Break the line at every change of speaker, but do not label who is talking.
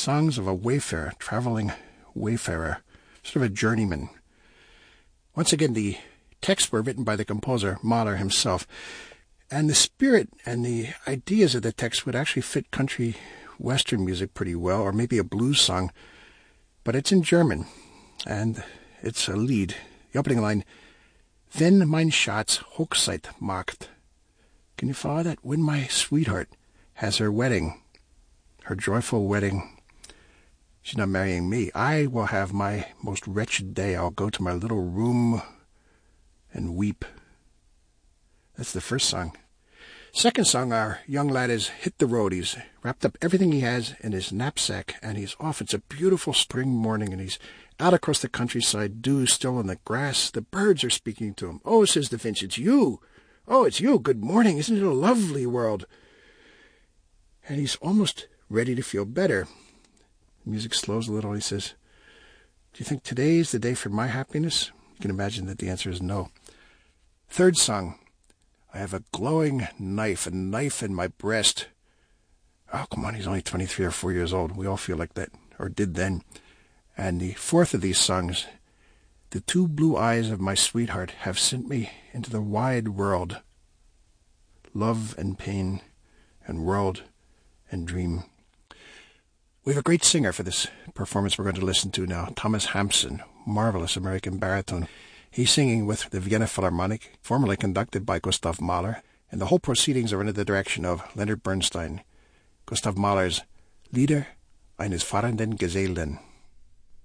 songs of a wayfarer, traveling wayfarer, sort of a journeyman. Once again, the texts were written by the composer, Mahler himself, and the spirit and the ideas of the text would actually fit country western music pretty well, or maybe a blues song, but it's in German, and it's a lead. The opening line, Wenn mein Schatz Hochzeit macht. Can you follow that? When my sweetheart has her wedding, her joyful wedding. She's not marrying me. I will have my most wretched day. I'll go to my little room and weep. That's the first song. Second song, our young lad has hit the road. He's wrapped up everything he has in his knapsack, and he's off. It's a beautiful spring morning, and he's out across the countryside, dew still on the grass. The birds are speaking to him. Oh, says the finch, it's you. Oh, it's you. Good morning. Isn't it a lovely world? And he's almost ready to feel better. The music slows a little. He says, do you think today is the day for my happiness? You can imagine that the answer is no. Third song, I have a glowing knife, a knife in my breast. Oh, come on, he's only 23 or 4 years old. We all feel like that, or did then. And the fourth of these songs, the two blue eyes of my sweetheart have sent me into the wide world. Love and pain and world and dream. We have a great singer for this performance we're going to listen to now, Thomas Hampson, marvelous American baritone. He's singing with the Vienna Philharmonic, formerly conducted by Gustav Mahler, and the whole proceedings are under the direction of Leonard Bernstein. Gustav Mahler's Lieder eines fahrenden Gesellen.